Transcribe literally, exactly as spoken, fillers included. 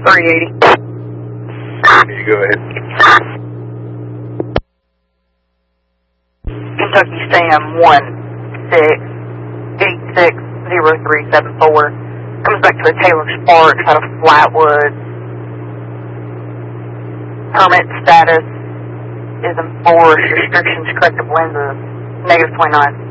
three eighty. You go ahead. Kentucky Sam one six eight six zero three seven four. Comes back to a Taylor Sparks out of Flatwood. Permit status is enforced. Restrictions, corrective lenses, negative twenty-nine.